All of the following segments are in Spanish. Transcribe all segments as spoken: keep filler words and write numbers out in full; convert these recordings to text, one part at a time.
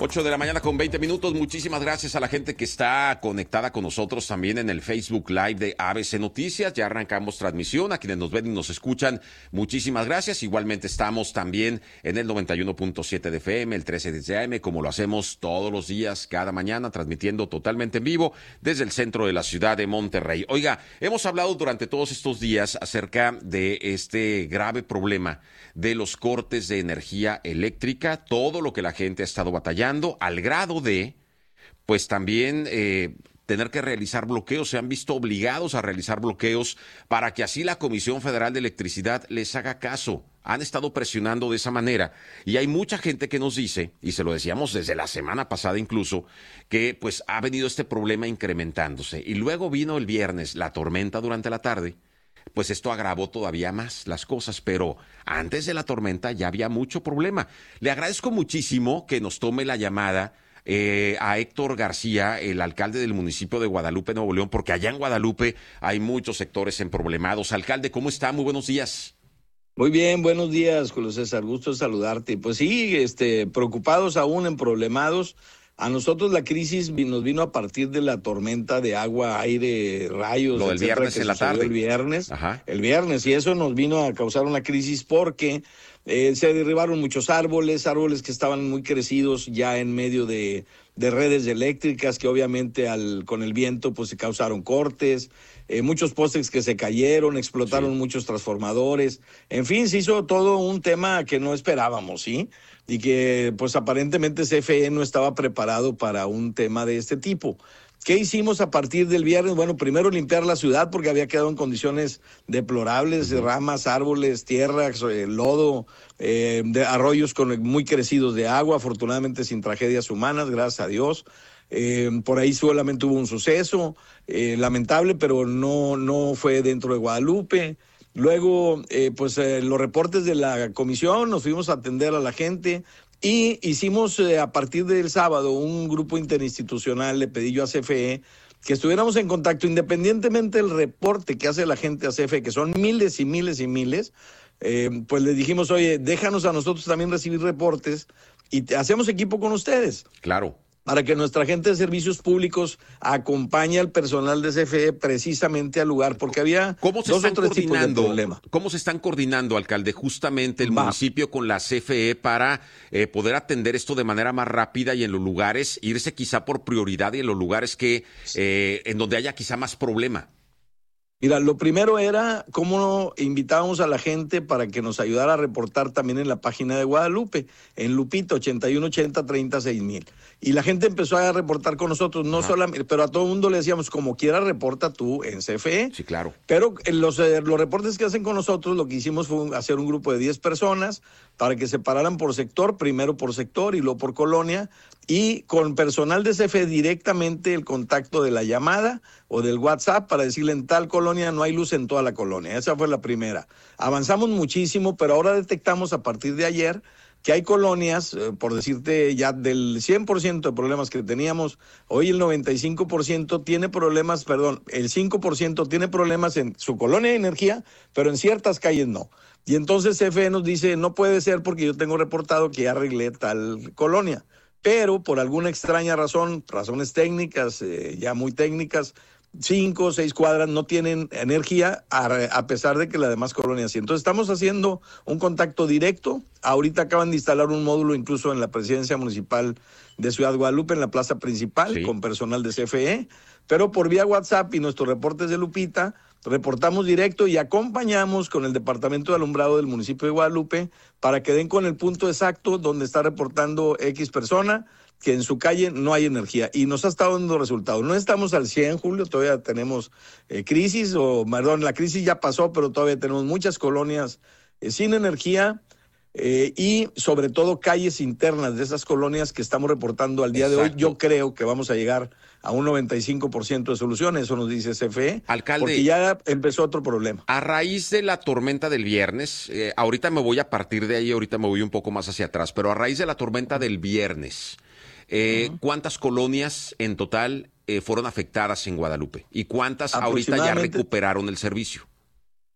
ocho de la mañana con veinte minutos. Muchísimas gracias a la gente que está conectada con nosotros también en el Facebook Live de A B C Noticias. Ya arrancamos transmisión. A quienes nos ven y nos escuchan, muchísimas gracias. Igualmente estamos también en el noventa y uno punto siete de F M, el trece de A M, como lo hacemos todos los días, cada mañana, transmitiendo totalmente en vivo desde el centro de la ciudad de Monterrey. Oiga, hemos hablado durante todos estos días acerca de este grave problema de los cortes de energía eléctrica, todo lo que la gente ha estado batallando, al grado de, pues también eh, tener que realizar bloqueos. Se han visto obligados a realizar bloqueos para que así la Comisión Federal de Electricidad les haga caso. Han estado presionando de esa manera y hay mucha gente que nos dice, y se lo decíamos desde la semana pasada incluso, que pues ha venido este problema incrementándose. Y luego vino el viernes la tormenta durante la tarde. Pues esto agravó todavía más las cosas, pero antes de la tormenta ya había mucho problema. Le agradezco muchísimo que nos tome la llamada eh, a Héctor García, el alcalde del municipio de Guadalupe, Nuevo León, porque allá en Guadalupe hay muchos sectores emproblemados. Alcalde, ¿cómo está? Muy buenos días. Muy bien, buenos días, Julio César, gusto de saludarte. Pues sí, este, preocupados aún, emproblemados. A nosotros la crisis nos vino a partir de la tormenta de agua, aire, rayos, Lo del etcétera, viernes que en la tarde. El viernes, Ajá. el viernes, y eso nos vino a causar una crisis porque eh, se derribaron muchos árboles, árboles que estaban muy crecidos ya en medio de, de redes eléctricas que obviamente al, con el viento pues se causaron cortes, eh, muchos postes que se cayeron, explotaron sí. muchos transformadores, en fin, se hizo todo un tema que no esperábamos, ¿sí? Y que pues aparentemente C F E no estaba preparado para un tema de este tipo. ¿Qué hicimos a partir del viernes? Bueno, primero limpiar la ciudad porque había quedado en condiciones deplorables, uh-huh. ramas, árboles, tierras, eh, lodo, eh, de arroyos con, muy crecidos de agua, afortunadamente sin tragedias humanas, gracias a Dios. Eh, por ahí solamente hubo un suceso eh, lamentable, pero no, no fue dentro de Guadalupe. Luego, eh, pues eh, los reportes de la comisión, nos fuimos a atender a la gente y hicimos eh, a partir del sábado un grupo interinstitucional, le pedí yo a C F E que estuviéramos en contacto independientemente del reporte que hace la gente a C F E, que son miles y miles y miles, eh, pues le dijimos, oye, déjanos a nosotros también recibir reportes y te, hacemos equipo con ustedes. Claro. Para que nuestra gente de servicios públicos acompañe al personal de C F E precisamente al lugar, porque había ¿Cómo se dos están o tres tipos de problemas. ¿Cómo se están coordinando, alcalde, justamente el Va. municipio con la C F E para eh, poder atender esto de manera más rápida y en los lugares, irse quizá por prioridad y en los lugares que eh, en donde haya quizá más problema? Mira, lo primero era cómo invitábamos a la gente para que nos ayudara a reportar también en la página de Guadalupe, en Lupita, ochenta y uno ochenta treinta seis mil. Y la gente empezó a reportar con nosotros, no solamente, pero a todo el mundo le decíamos, como quiera, reporta tú en C F E. Sí, claro. Pero los, eh, los reportes que hacen con nosotros, lo que hicimos fue hacer un grupo de diez personas para que se pararan por sector, primero por sector y luego por colonia, y con personal de C F E directamente el contacto de la llamada o del WhatsApp para decirle en tal colonia no hay luz en toda la colonia. Esa fue la primera. Avanzamos muchísimo, pero ahora detectamos a partir de ayer que hay colonias, eh, por decirte ya del cien por ciento de problemas que teníamos, hoy el noventa y cinco por ciento tiene problemas, perdón, el cinco por ciento tiene problemas en su colonia de energía, pero en ciertas calles no. Y entonces C F E nos dice, no puede ser porque yo tengo reportado que ya arreglé tal colonia. Pero por alguna extraña razón, razones técnicas, eh, ya muy técnicas, cinco o seis cuadras no tienen energía a, a pesar de que las demás colonias sí. Entonces estamos haciendo un contacto directo. Ahorita acaban de instalar un módulo incluso en la presidencia municipal de Ciudad Guadalupe, en la plaza principal, sí. con personal de C F E, pero por vía WhatsApp y nuestros reportes de Lupita, reportamos directo y acompañamos con el Departamento de Alumbrado del municipio de Guadalupe para que den con el punto exacto donde está reportando X persona que en su calle no hay energía y nos ha estado dando resultados. No estamos al cien, Julio, todavía tenemos eh, crisis, o perdón, la crisis ya pasó, pero todavía tenemos muchas colonias eh, sin energía eh, y sobre todo calles internas de esas colonias que estamos reportando al día Exacto. de hoy. Yo creo que vamos a llegar a un noventa y cinco por ciento de soluciones, eso nos dice C F E, Alcalde, porque ya empezó otro problema. A raíz de la tormenta del viernes, eh, ahorita me voy a partir de ahí, ahorita me voy un poco más hacia atrás, pero a raíz de la tormenta del viernes, eh, uh-huh. ¿cuántas colonias en total eh, fueron afectadas en Guadalupe? ¿Y cuántas ahorita ya recuperaron el servicio?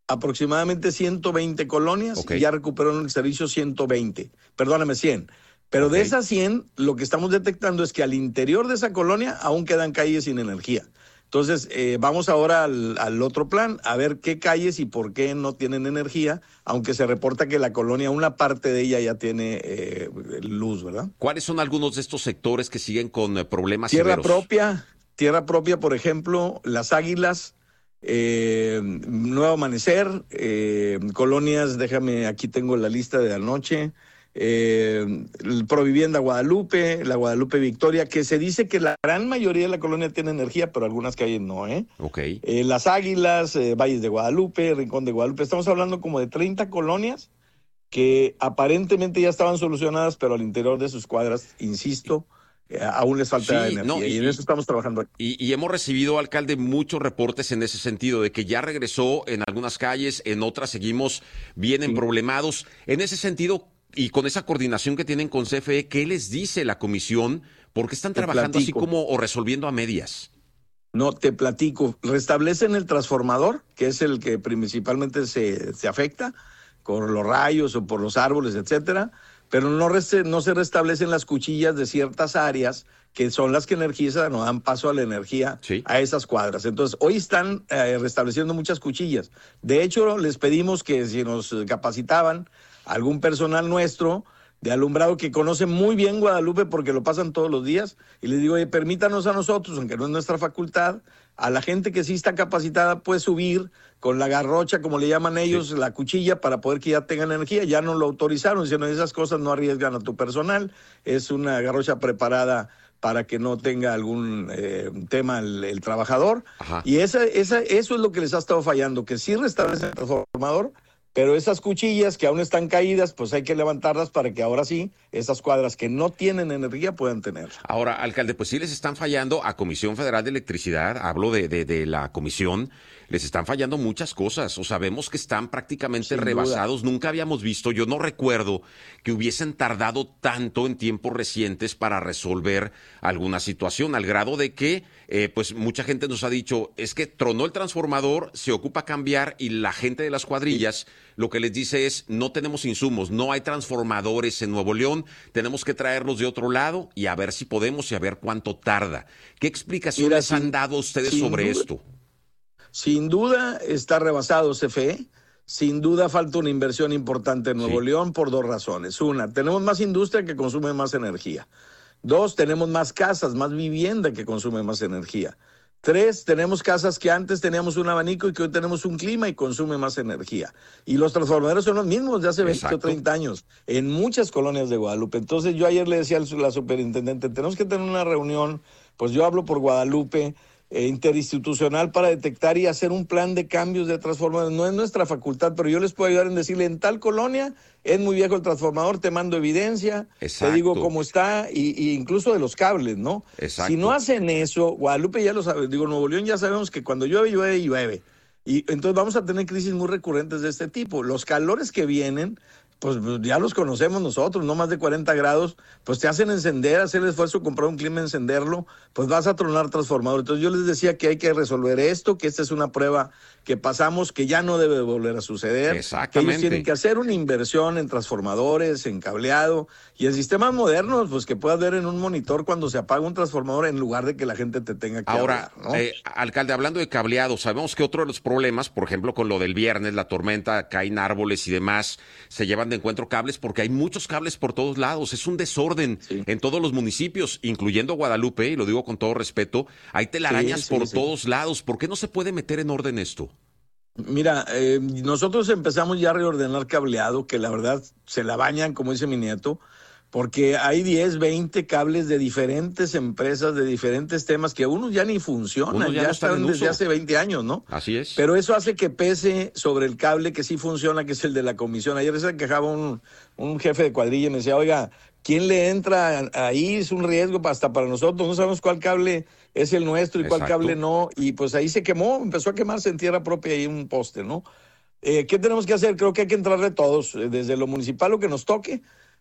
Aproximadamente ciento veinte colonias, okay. ya recuperaron el servicio ciento veinte, perdóname, cien. Pero Okay. de esas cien, lo que estamos detectando es que al interior de esa colonia aún quedan calles sin energía. Entonces, eh, vamos ahora al, al otro plan, a ver qué calles y por qué no tienen energía, aunque se reporta que la colonia, una parte de ella ya tiene eh, luz, ¿verdad? ¿Cuáles son algunos de estos sectores que siguen con eh, problemas Tierra severos? propia, tierra propia, por ejemplo, Las Águilas, eh, Nuevo Amanecer, eh, colonias, déjame, aquí tengo la lista de anoche, eh, Provivienda Guadalupe, la Guadalupe Victoria, que se dice que la gran mayoría de la colonia tiene energía, pero algunas calles no, ¿eh? Ok. Eh, Las Águilas, eh, Valles de Guadalupe, Rincón de Guadalupe, estamos hablando como de treinta colonias que aparentemente ya estaban solucionadas, pero al interior de sus cuadras, insisto, eh, aún les falta Sí, energía, no, y, y, en eso estamos trabajando. y, y hemos recibido, alcalde, muchos reportes en ese sentido, de que ya regresó en algunas calles, en otras seguimos bien Sí. emproblemados. En ese sentido, y con esa coordinación que tienen con C F E, ¿qué les dice la comisión? ¿Por qué están Te trabajando así platico. como o resolviendo a medias? No, te platico. Restablecen el transformador, que es el que principalmente se, se afecta, con los rayos o por los árboles, etcétera, pero no, reste, no se restablecen las cuchillas de ciertas áreas que son las que energizan o dan paso a la energía Sí. a esas cuadras. Entonces, hoy están eh, restableciendo muchas cuchillas. De hecho, les pedimos que si nos capacitaban algún personal nuestro de alumbrado que conoce muy bien Guadalupe porque lo pasan todos los días, y les digo, oye, permítanos a nosotros, aunque no es nuestra facultad, a la gente que sí está capacitada puede subir con la garrocha, como le llaman ellos, sí, la cuchilla, para poder que ya tengan energía. Ya no lo autorizaron, sino esas cosas no arriesgan a tu personal, es una garrocha preparada para que no tenga algún eh, tema el, el trabajador. Ajá. Y esa, esa, eso es lo que les ha estado fallando, que sí restablece el transformador, pero esas cuchillas que aún están caídas, pues hay que levantarlas para que ahora sí, esas cuadras que no tienen energía puedan tenerla. Ahora, alcalde, pues sí les están fallando a Comisión Federal de Electricidad, hablo de, de, de la comisión, les están fallando muchas cosas. O sea, vemos que están prácticamente Sin rebasados. duda. Nunca habíamos visto, yo no recuerdo que hubiesen tardado tanto en tiempos recientes para resolver alguna situación, al grado de que, eh, pues mucha gente nos ha dicho, es que tronó el transformador, se ocupa cambiar, y la gente de las cuadrillas lo que les dice es, no tenemos insumos, no hay transformadores en Nuevo León, tenemos que traerlos de otro lado y a ver si podemos y a ver cuánto tarda. ¿Qué explicaciones Mira, sin, han dado ustedes sin sobre duda, esto? Sin duda está rebasado C F E, sin duda falta una inversión importante en Nuevo Sí. León por dos razones. Una, tenemos más industria que consume más energía. Dos, tenemos más casas, más vivienda que consume más energía. Tres, tenemos casas que antes teníamos un abanico y que hoy tenemos un clima y consume más energía. Y los transformadores son los mismos de hace veinte Exacto. o treinta años en muchas colonias de Guadalupe. Entonces yo ayer le decía a la superintendente, tenemos que tener una reunión, pues yo hablo por Guadalupe, eh, interinstitucional, para detectar y hacer un plan de cambios de transformadores. No es nuestra facultad, pero yo les puedo ayudar en decirle, en tal colonia es muy viejo el transformador, te mando evidencia, Exacto. te digo cómo está, y, y incluso de los cables, ¿no? Exacto. Si no hacen eso, Guadalupe ya lo sabe, digo, Nuevo León ya sabemos que cuando llueve, llueve y llueve. Y entonces vamos a tener crisis muy recurrentes de este tipo. Los calores que vienen, pues ya los conocemos nosotros, no más de cuarenta grados, pues te hacen encender, hacer el esfuerzo de comprar un clima, encenderlo, pues vas a tronar transformador. Entonces yo les decía que hay que resolver esto, que esta es una prueba que pasamos, que ya no debe volver a suceder. Exactamente. Que ellos tienen que hacer una inversión en transformadores, en cableado, y en sistemas modernos, pues que puedas ver en un monitor cuando se apaga un transformador en lugar de que la gente te tenga que Ahora, hablar, ¿no? eh, alcalde, hablando de cableado, sabemos que otro de los problemas, por ejemplo, con lo del viernes, la tormenta, caen árboles y demás, se llevan de encuentro cables porque hay muchos cables por todos lados, es un desorden Sí. en todos los municipios, incluyendo Guadalupe, y lo digo con todo respeto, hay telarañas Sí, sí, por sí. todos lados. ¿Por qué no se puede meter en orden esto? Mira, eh, nosotros empezamos ya a reordenar cableado, que la verdad se la bañan, como dice mi nieto, porque hay diez, veinte cables de diferentes empresas, de diferentes temas, que unos ya ni funcionan, Unos ya ya, no están están en desde uso. hace veinte años, ¿no? Así es. Pero eso hace que pese sobre el cable que sí funciona, que es el de la comisión. Ayer se quejaba un, un jefe de cuadrilla y me decía, oiga, ¿quién le entra ahí? Es un riesgo hasta para nosotros, no sabemos cuál cable es el nuestro y cuál Exacto. cable no. Y pues ahí se quemó, empezó a quemarse en tierra propia ahí un poste, ¿no? Eh, ¿Qué tenemos que hacer? Creo que hay que entrarle todos, eh, desde lo municipal, lo que nos toque,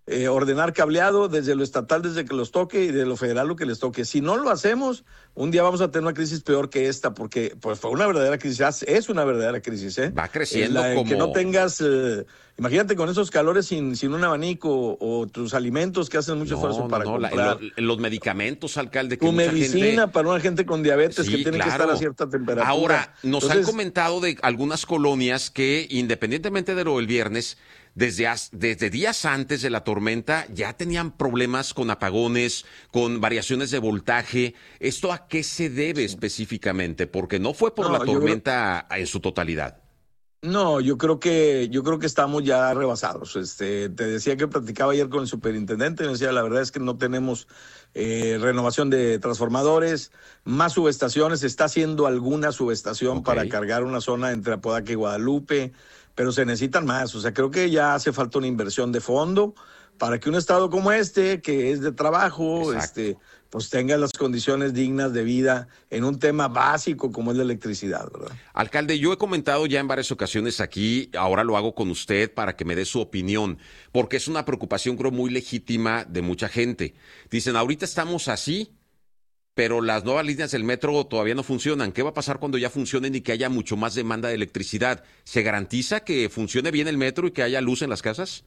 eh, ordenar cableado desde lo estatal, desde que los toque, y de lo federal lo que les toque. Si no lo hacemos, un día vamos a tener una crisis peor que esta, porque pues fue una verdadera crisis, es una verdadera crisis. ¿eh? Va creciendo eh, la, como... Que no tengas, eh, imagínate con esos calores sin, sin un abanico, o tus alimentos que hacen mucho no, esfuerzo no, para no, comprar. la, lo, los medicamentos, alcalde. Que Tu mucha medicina gente... para una gente con diabetes, sí, que tiene claro. que estar a cierta temperatura. Ahora, nos Entonces, han comentado de algunas colonias que, independientemente de lo del viernes, Desde, desde días antes de la tormenta ya tenían problemas con apagones, con variaciones de voltaje. ¿Esto a qué se debe sí. específicamente? Porque no fue por no, la tormenta creo... en su totalidad. No, yo creo que yo creo que estamos ya rebasados. Este, te decía que platicaba ayer con el superintendente, me decía, la verdad es que no tenemos eh, renovación de transformadores, más subestaciones, se está haciendo alguna subestación okay. para cargar una zona entre Apodaca y Guadalupe, pero se necesitan más. O sea, creo que ya hace falta una inversión de fondo para que un estado como este, que es de trabajo, Exacto. este, pues tenga las condiciones dignas de vida en un tema básico como es la electricidad, ¿verdad? Alcalde, yo he comentado ya en varias ocasiones aquí, ahora lo hago con usted para que me dé su opinión, porque es una preocupación creo muy legítima de mucha gente. Dicen, ahorita estamos así, pero las nuevas líneas del metro todavía no funcionan. ¿Qué va a pasar cuando ya funcionen y que haya mucho más demanda de electricidad? ¿Se garantiza que funcione bien el metro y que haya luz en las casas?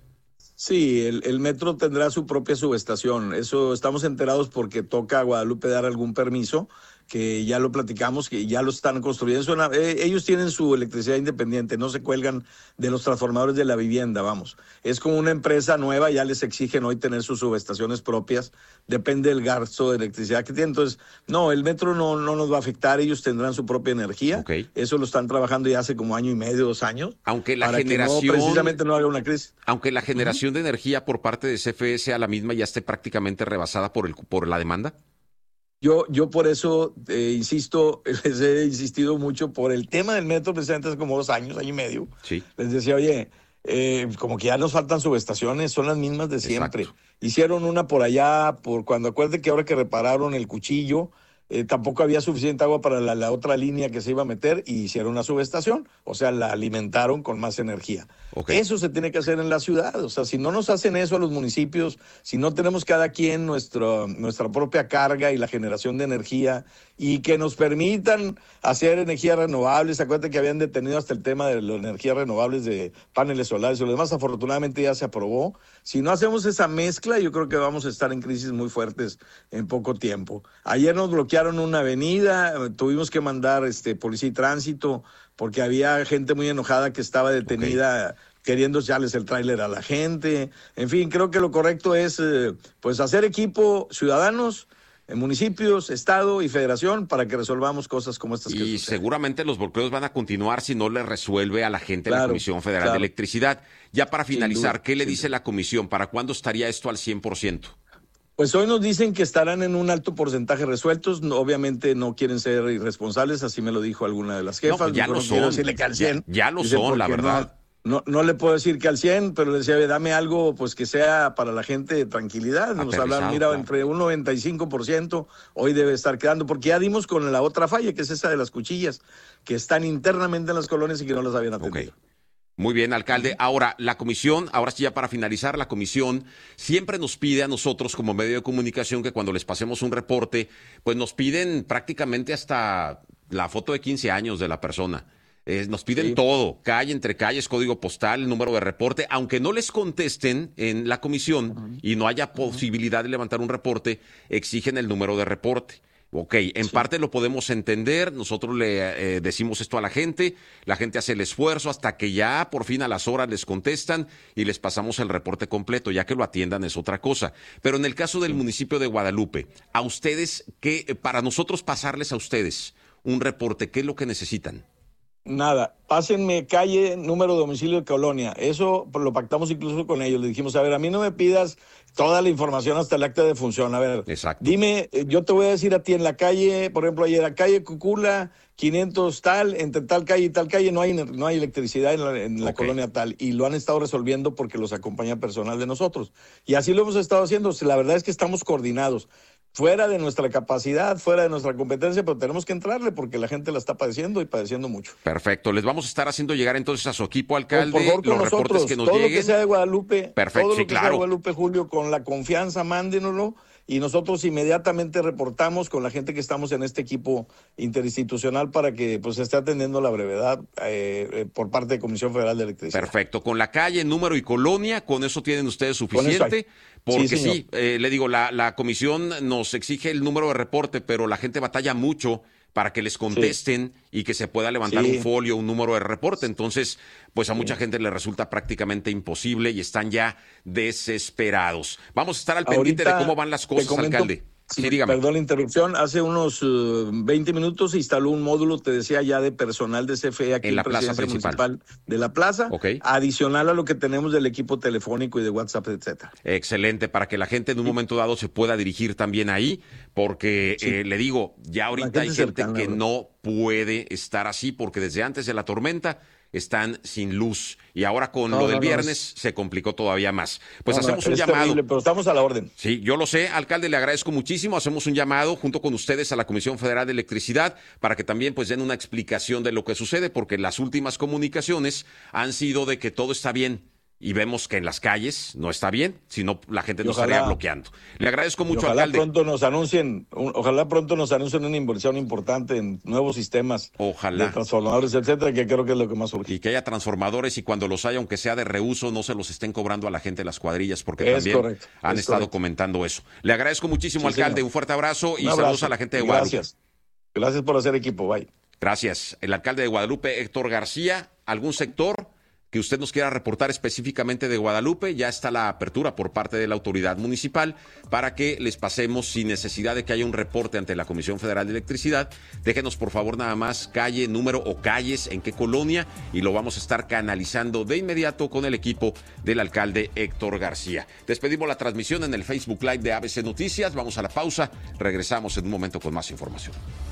Sí, el, el metro tendrá su propia subestación. Eso estamos enterados porque toca a Guadalupe dar algún permiso, que ya lo platicamos, que ya lo están construyendo. Una, eh, ellos tienen su electricidad independiente, no se cuelgan de los transformadores de la vivienda, vamos. Es como una empresa nueva, ya les exigen hoy tener sus subestaciones propias, depende del gasto de electricidad que tienen. Entonces, no, el metro no, no nos va a afectar, ellos tendrán su propia energía. Okay. Eso lo están trabajando ya hace como año y medio, dos años. Aunque la para generación... que no, precisamente no haga una crisis. Aunque la generación uh-huh. de energía por parte de C F E sea la misma, ya esté prácticamente rebasada por, el, por la demanda. Yo, yo por eso, eh, insisto, les he insistido mucho por el tema del metro, precisamente hace como dos años, año y medio. Sí. Les decía, oye, eh, como que ya nos faltan subestaciones, son las mismas de siempre. Exacto. Hicieron una por allá, por cuando acuerde que ahora que repararon el cuchillo, eh, tampoco había suficiente agua para la, la otra línea que se iba a meter y hicieron una subestación, o sea, la alimentaron con más energía. Okay. Eso se tiene que hacer en la ciudad, o sea, si no nos hacen eso a los municipios, si no tenemos cada quien nuestro, nuestra propia carga y la generación de energía y que nos permitan hacer energías renovables, acuérdate que habían detenido hasta el tema de las energías renovables de paneles solares y lo demás, afortunadamente ya se aprobó. Si no hacemos esa mezcla, yo creo que vamos a estar en crisis muy fuertes en poco tiempo. Ayer nos bloquearon una avenida, tuvimos que mandar este policía y tránsito porque había gente muy enojada que estaba detenida okay. queriendo echarles el tráiler a la gente. En fin, creo que lo correcto es eh, pues hacer equipo, ciudadanos, en municipios, estado y federación para que resolvamos cosas como estas. Y que suceden. Seguramente los bloqueos van a continuar si no le resuelve a la gente claro, la Comisión Federal claro. de Electricidad. Ya para finalizar, ¿qué le sí, dice sí. la Comisión? ¿Para cuándo estaría esto al cien por ciento? Pues hoy nos dicen que estarán en un alto porcentaje resueltos. No, obviamente no quieren ser irresponsables, así me lo dijo alguna de las jefas. No, pues ya lo no son. Quiero decirle que al cien. Ya, ya lo Dicen, son, la verdad. No, no, no le puedo decir que al cien, pero le decía, dame algo pues que sea para la gente de tranquilidad. Nos hablaron, mira, claro. entre un noventa y cinco por ciento hoy debe estar quedando, porque ya dimos con la otra falla, que es esa de las cuchillas, que están internamente en las colonias y que no las habían atendido. Okay. Muy bien, alcalde. Ahora, la comisión, ahora sí ya para finalizar, la comisión siempre nos pide a nosotros como medio de comunicación que cuando les pasemos un reporte, pues nos piden prácticamente hasta la foto de quince años de la persona. Eh, nos piden sí. todo, calle entre calles, código postal, número de reporte, aunque no les contesten en la comisión uh-huh. y no haya posibilidad de levantar un reporte, exigen el número de reporte. Ok, en sí. parte lo podemos entender, nosotros le eh, decimos esto a la gente, la gente hace el esfuerzo hasta que ya por fin a las horas les contestan y les pasamos el reporte completo, ya que lo atiendan es otra cosa. Pero en el caso del municipio de Guadalupe, a ustedes, ¿qué, para nosotros pasarles a ustedes un reporte, ¿qué es lo que necesitan? Nada, pásenme calle, número de domicilio de colonia. Eso lo pactamos incluso con ellos. Le dijimos, a ver, a mí no me pidas toda la información hasta el acta de función. A ver, Exacto. dime, yo te voy a decir a ti en la calle, por ejemplo, ayer, la calle Cucula, quinientos tal, entre tal calle y tal calle no hay, no hay electricidad en la, en la okay. colonia tal. Y lo han estado resolviendo porque los acompaña personal de nosotros. Y así lo hemos estado haciendo. La verdad es que estamos coordinados. fuera de nuestra capacidad, fuera de nuestra competencia, pero tenemos que entrarle porque la gente la está padeciendo y padeciendo mucho. Perfecto, les vamos a estar haciendo llegar entonces a su equipo, alcalde, por favor, con los nosotros, reportes que nos todo lleguen. Lo que sea de Guadalupe, Perfecto, todo sí, lo que claro. sea de Guadalupe, Julio, con la confianza, mándenoslo y nosotros inmediatamente reportamos con la gente que estamos en este equipo interinstitucional para que pues esté atendiendo la brevedad eh, eh, por parte de Comisión Federal de Electricidad. Perfecto, con la calle, número y colonia, con eso tienen ustedes suficiente, porque sí, sí eh, le digo, la, la comisión nos exige el número de reporte, pero la gente batalla mucho para que les contesten sí. y que se pueda levantar sí. un folio, un número de reporte. Entonces, pues a sí. mucha gente le resulta prácticamente imposible y están ya desesperados. Vamos a estar al pendiente Ahorita de cómo van las cosas, comento, alcalde. Sí, sí, dígame. Perdón la interrupción. Hace unos uh, veinte minutos se instaló un módulo, te decía ya, de personal de C F E aquí en, en la Presidencia plaza principal Municipal de la plaza, okay. adicional a lo que tenemos del equipo telefónico y de WhatsApp, etcétera. Excelente, para que la gente en un sí. momento dado se pueda dirigir también ahí, porque sí. eh, le digo, ya ahorita hay gente cercana, que ¿verdad? no puede estar así, porque desde antes de la tormenta están sin luz y ahora con no, lo del no, viernes no, se complicó todavía más. Pues no, hacemos no, un llamado. Terrible, pero estamos a la orden. Sí, yo lo sé, alcalde, le agradezco muchísimo. Hacemos un llamado junto con ustedes a la Comisión Federal de Electricidad para que también pues den una explicación de lo que sucede, porque las últimas comunicaciones han sido de que todo está bien. Y vemos que en las calles no está bien, sino la gente nos estaría bloqueando. Le agradezco mucho, ojalá alcalde. Pronto nos anuncien, ojalá pronto nos anuncien una inversión importante en nuevos sistemas ojalá. de transformadores, etcétera, que creo que es lo que más urge. Y que haya transformadores y cuando los haya, aunque sea de reuso, no se los estén cobrando a la gente de las cuadrillas, porque es también correcto, han es estado correcto. comentando eso. Le agradezco muchísimo, sí, alcalde. Señor. Un fuerte abrazo y un abrazo. saludos a la gente de Guadalupe. Gracias. Gracias por hacer equipo. Bye. Gracias. El alcalde de Guadalupe, Héctor García. ¿Algún sector que usted nos quiera reportar específicamente de Guadalupe? Ya está la apertura por parte de la autoridad municipal para que les pasemos sin necesidad de que haya un reporte ante la Comisión Federal de Electricidad. Déjenos por favor nada más calle, número o calles, en qué colonia, y lo vamos a estar canalizando de inmediato con el equipo del alcalde Héctor García. Despedimos la transmisión en el Facebook Live de A B C Noticias. Vamos a la pausa. Regresamos en un momento con más información.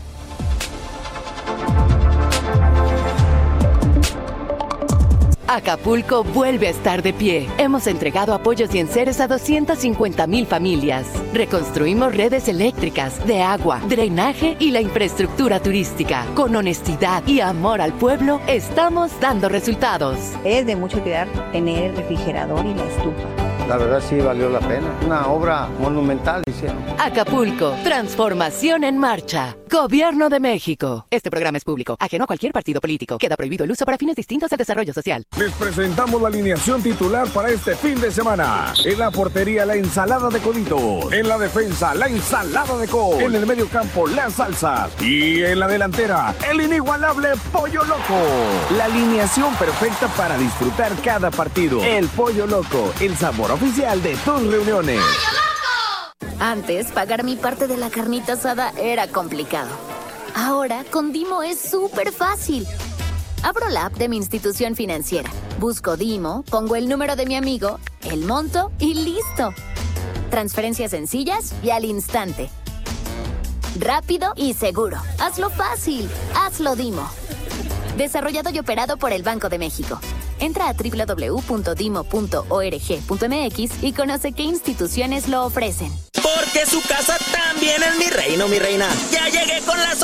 Acapulco vuelve a estar de pie. Hemos entregado apoyos y enseres a doscientas cincuenta mil familias. Reconstruimos redes eléctricas, de agua, drenaje y la infraestructura turística. Con honestidad y amor al pueblo, estamos dando resultados. Es de mucho cuidar tener el refrigerador y la estufa. La verdad sí valió la pena. Una obra monumental hicieron. Acapulco, transformación en marcha. Gobierno de México. Este programa es público, ajeno a cualquier partido político. Queda prohibido el uso para fines distintos al desarrollo social. Les presentamos la alineación titular para este fin de semana. En la portería, la ensalada de coditos. En la defensa, la ensalada de col. En el medio campo, las salsas. Y en la delantera, el inigualable Pollo Loco. La alineación perfecta para disfrutar cada partido. El Pollo Loco, el sabor oficial de tus reuniones. Antes, pagar mi parte de la carnita asada era complicado. Ahora, con Dimo es súper fácil. Abro la app de mi institución financiera, busco Dimo, pongo el número de mi amigo, el monto y listo. Transferencias sencillas y al instante. Rápido y seguro. Hazlo fácil. Hazlo Dimo. Desarrollado y operado por el Banco de México. Entra a doble u doble u doble u punto dimo punto org punto m x y conoce qué instituciones lo ofrecen. Porque su casa también es mi reino, mi reina. Ya llegué con las